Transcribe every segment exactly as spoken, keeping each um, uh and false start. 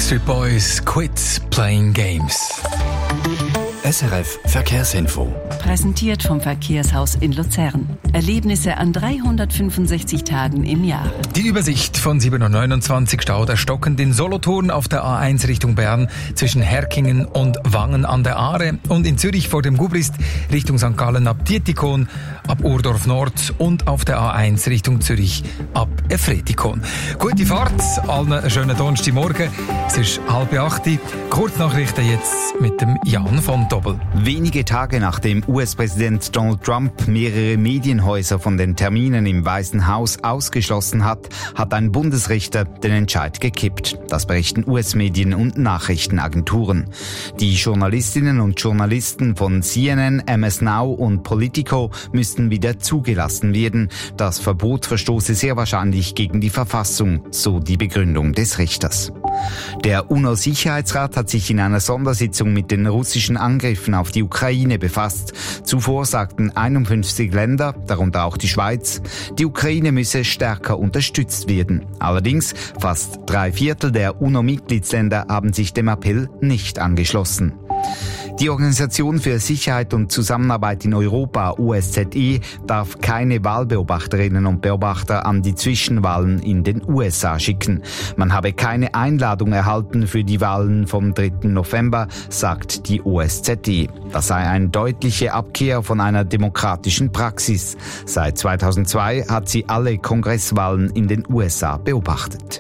Backstreet Boys, Quit Playing Games. S R F Verkehrsinfo. Präsentiert vom Verkehrshaus in Luzern. Erlebnisse an dreihundertfünfundsechzig Tagen im Jahr. Die Übersicht von sieben Uhr neunundzwanzig Stau der stockend in Solothurn auf der A eins Richtung Bern zwischen Herkingen und Wangen an der Aare und in Zürich vor dem Gubrist Richtung Sankt Gallen ab Dietikon, ab Urdorf Nord und auf der A eins Richtung Zürich ab Efretikon. Gute Fahrt, allen einen schönen Donnerstagmorgen. Es ist halb acht. Kurznachrichten jetzt mit dem Jan von Dobbel. Wenige Tage nachdem U S-Präsident Donald Trump mehrere Medienhäuser von den Terminen im Weißen Haus ausgeschlossen hat, hat ein Bundesrichter den Entscheid gekippt. Das berichten U S-Medien und Nachrichtenagenturen. Die Journalistinnen und Journalisten von C N N, M S Now und Politico müssten wieder zugelassen werden. Das Verbot verstoße sehr wahrscheinlich gegen die Verfassung, so die Begründung des Richters. Der UNO-Sicherheitsrat hat sich in einer Sondersitzung mit den russischen Angriffen auf die Ukraine befasst. Zuvor sagten einundfünfzig Länder, darunter auch die Schweiz, die Ukraine müsse stärker unterstützt werden. Allerdings, fast drei Viertel der UNO-Mitgliedsländer haben sich dem Appell nicht angeschlossen. Die Organisation für Sicherheit und Zusammenarbeit in Europa, O S Z E, darf keine Wahlbeobachterinnen und Beobachter an die Zwischenwahlen in den U S A schicken. Man habe keine Einladung erhalten für die Wahlen vom dritten November, sagt die O S Z E. Das sei eine deutliche Abkehr von einer demokratischen Praxis. Seit zweitausendzwei hat sie alle Kongresswahlen in den U S A beobachtet.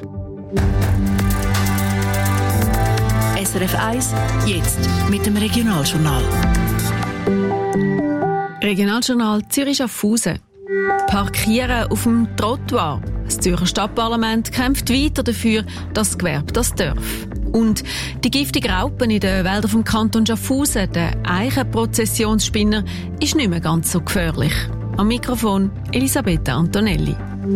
S R F eins, jetzt mit dem Regionaljournal. Regionaljournal Zürich-Schaffhausen. Parkieren auf dem Trottoir. Das Zürcher Stadtparlament kämpft weiter dafür, dass das Gewerbe das darf. Und die giftigen Raupen in den Wäldern vom Kanton Schaffhausen, der Eichenprozessionsspinner, ist nicht mehr ganz so gefährlich. Am Mikrofon Elisabetta Antonelli.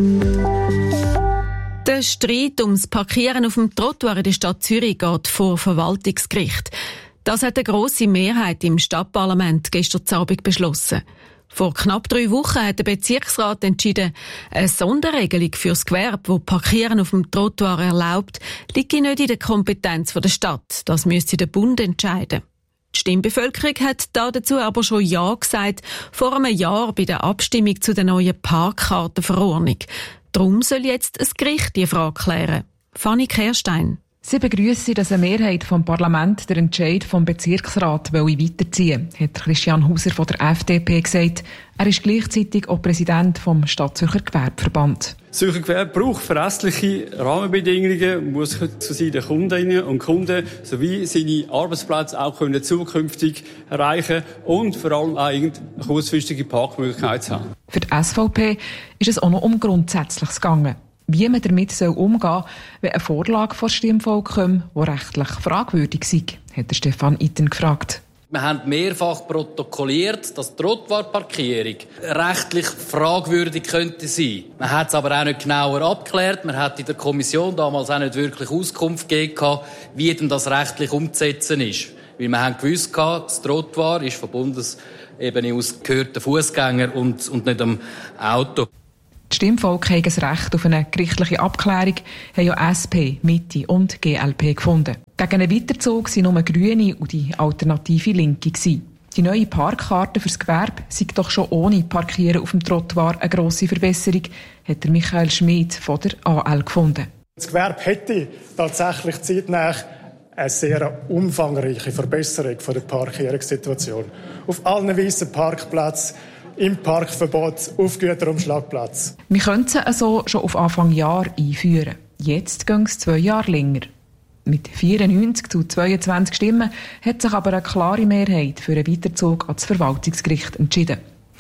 Der Streit ums Parkieren auf dem Trottoir in der Stadt Zürich geht vor Verwaltungsgericht. Das hat eine grosse Mehrheit im Stadtparlament gestern Abend beschlossen. Vor knapp drei Wochen hat der Bezirksrat entschieden, eine Sonderregelung für das Gewerbe, das Parkieren auf dem Trottoir erlaubt, liegt nicht in der Kompetenz der Stadt. Das müsste der Bund entscheiden. Die Stimmbevölkerung hat dazu aber schon Ja gesagt, vor einem Jahr bei der Abstimmung zu der neuen Parkkartenverordnung. Darum soll jetzt ein Gericht die Frage klären. Fanny Kehrstein. Sie begrüssen, dass eine Mehrheit vom Parlament den Entscheid vom Bezirksrat weiterziehen will, hat Christian Hauser von der F D P gesagt. Er ist gleichzeitig auch Präsident vom Stadtzürcher Gewerbeverband. Das Zürcher Gewerbe braucht verlässliche Rahmenbedingungen, muss zu seinen Kundinnen und Kunden sowie seine Arbeitsplätze auch können zukünftig erreichen und vor allem auch eine kurzfristige Parkmöglichkeit haben. Für die S V P ist es auch noch um Grundsätzliches gegangen. Wie man damit umgehen soll, wenn eine Vorlage vor Stimmvolk kommt, die rechtlich fragwürdig sei, hat Stefan Itten gefragt. Wir haben mehrfach protokolliert, dass die Trottoirparkierung rechtlich fragwürdig könnte sein. Man hat es aber auch nicht genauer abgeklärt. Man hat in der Kommission damals auch nicht wirklich Auskunft gegeben, wie denn das rechtlich umzusetzen ist. Weil wir haben gewusst, das Trottoir ist von Bundesebene aus gehört der Fußgänger und, und nicht dem Auto. Die Stimmvolk haben das Recht auf eine gerichtliche Abklärung, haben ja S P, Mitte und G L P gefunden. Gegen einen Weiterzug waren nur Grüne und die alternative Linke gewesen. Die neue Parkkarte fürs Gewerbe sei doch schon ohne Parkieren auf dem Trottoir eine grosse Verbesserung, hat der Michael Schmid von der A L gefunden. Das Gewerbe hätte tatsächlich zeitnah eine sehr umfangreiche Verbesserung von der Parkierungssituation. Auf allen weißen Parkplätzen, im Parkverbot, auf Güterumschlagplatz. Wir könnten sie also schon auf Anfang Jahr einführen. Jetzt gehen es zwei Jahre länger. Mit vierundneunzig zu zweiundzwanzig Stimmen hat sich aber eine klare Mehrheit für einen Weiterzug ans Verwaltungsgericht entschieden.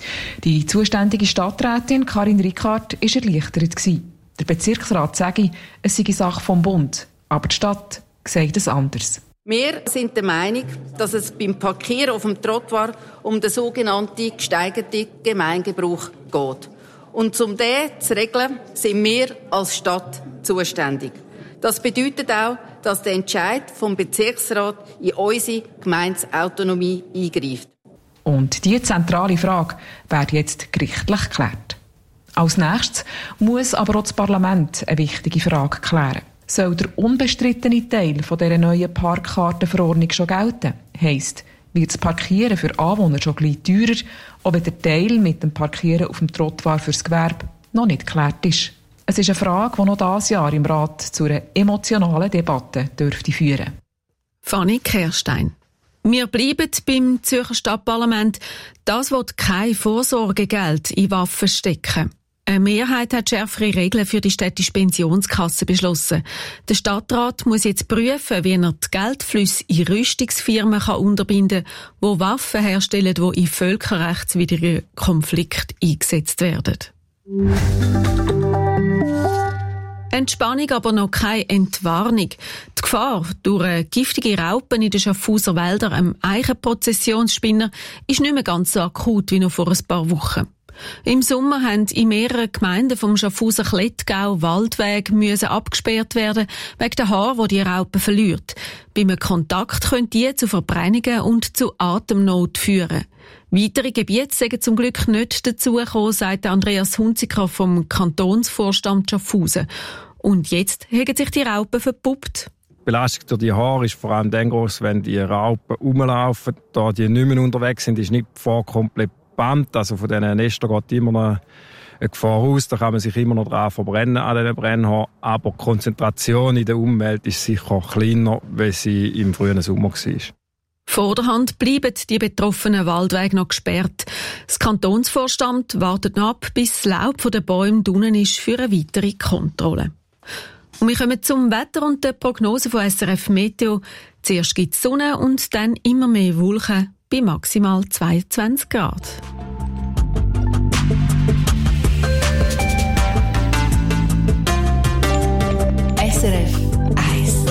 Die zuständige Stadträtin Karin Rickard war erleichtert gewesen. Der Bezirksrat sage, es sei Sache vom Bund, aber die Stadt sagt es anders. Wir sind der Meinung, dass es beim Parkieren auf dem Trottoir um den sogenannten gesteigerten Gemeingebrauch geht. Und um den zu regeln, sind wir als Stadt zuständig. Das bedeutet auch, dass der Entscheid vom Bezirksrat in unsere Gemeindeautonomie eingreift. Und diese zentrale Frage wird jetzt gerichtlich geklärt. Als nächstes muss aber auch das Parlament eine wichtige Frage klären. soll der unbestrittene Teil von dieser neuen Parkkartenverordnung schon gelten. Heisst, wird das Parkieren für Anwohner schon gleich teurer, ob der Teil mit dem Parkieren auf dem Trottoir fürs Gewerbe noch nicht geklärt ist. Es ist eine Frage, die noch dieses Jahr im Rat zu einer emotionalen Debatte dürfte führen. Fanny Kerstein. Wir bleiben beim Zürcher Stadtparlament. Das will kein Vorsorgegeld in Waffen stecken. Eine Mehrheit hat schärfere Regeln für die städtische Pensionskasse beschlossen. Der Stadtrat muss jetzt prüfen, wie er die Geldflüsse in Rüstungsfirmen kann unterbinden kann, die Waffen herstellen, die in völkerrechtswidrigen Konflikten eingesetzt werden. Entspannung, aber noch keine Entwarnung. Die Gefahr durch giftige Raupen in den Schaffhauser Wäldern, einem Eichenprozessionsspinner, ist nicht mehr ganz so akut wie noch vor ein paar Wochen. Im Sommer haben in mehreren Gemeinden vom Schaffhauser Klettgau Waldwege müssen abgesperrt werden, wegen der Haare, die die Raupe verliert. Bei einem Kontakt können die zu Verbrennungen und zu Atemnot führen. Weitere Gebiete sind zum Glück nicht dazugekommen, sagt Andreas Hunziker vom Kantonsvorstand Schaffhausen. Und jetzt haben sich die Raupen verpuppt. Die Belastung durch die Haare ist vor allem dann gross, wenn die Raupen rumlaufen. Da die nicht mehr unterwegs sind, ist nicht die Gefahr komplett bebannt. Also von diesen Nestern geht immer noch eine Gefahr aus. Da kann man sich immer noch dran verbrennen an diesen Brennhaaren. Aber die Konzentration in der Umwelt ist sicher kleiner, wie sie im frühen Sommer war. Vorderhand bleiben die betroffenen Waldwege noch gesperrt. Das Kantonsvorstand wartet noch ab, bis das Laub von den Bäumen unten ist für eine weitere Kontrolle. Und wir kommen zum Wetter und der Prognose von S R F Meteo. Zuerst gibt es Sonne und dann immer mehr Wolken bei maximal zweiundzwanzig Grad. S R F eins.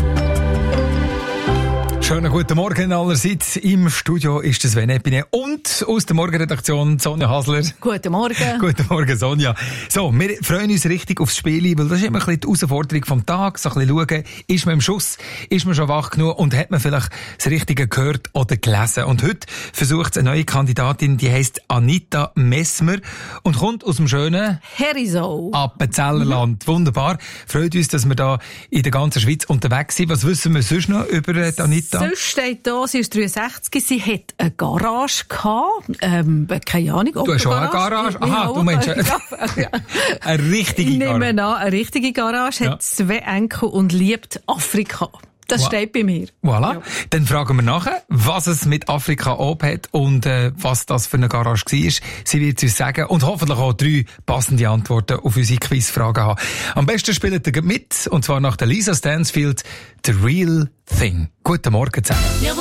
Schönen guten Morgen allerseits. Im Studio ist das Sven Epine und aus der Morgenredaktion Sonja Hasler. Guten Morgen. Guten Morgen, Sonja. So, wir freuen uns richtig aufs Spiel, weil das ist immer ein bisschen die Herausforderung vom Tag. So ein bisschen schauen, ist man im Schuss, ist man schon wach genug und hat man vielleicht das Richtige gehört oder gelesen. Und heute versucht eine neue Kandidatin, die heisst Anita Messmer und kommt aus dem schönen Herisau. Appenzellerland. Mhm. Wunderbar. Freut uns, dass wir da in der ganzen Schweiz unterwegs sind. Was wissen wir sonst noch über Anita? Sonst steht da, sie ist dreiundsechzig, sie hat eine Garage gehabt, ähm, keine Ahnung, ob du hast schon eine Garage? Aha, ja, du meinst ja, eine richtige ich Garage. Ich nehme an, eine richtige Garage, hat ja. zwei Enkel und liebt Afrika. Das wow. steht bei mir. Voilà. Ja. Dann fragen wir nachher, was es mit Afrika ob hat und äh, was das für eine Garage war. Sie wird es uns sagen und hoffentlich auch drei passende Antworten auf unsere Quizfragen haben. Am besten spielt ihr mit, und zwar nach der Lisa Stansfield, The Real Thing. Guten Morgen zusammen.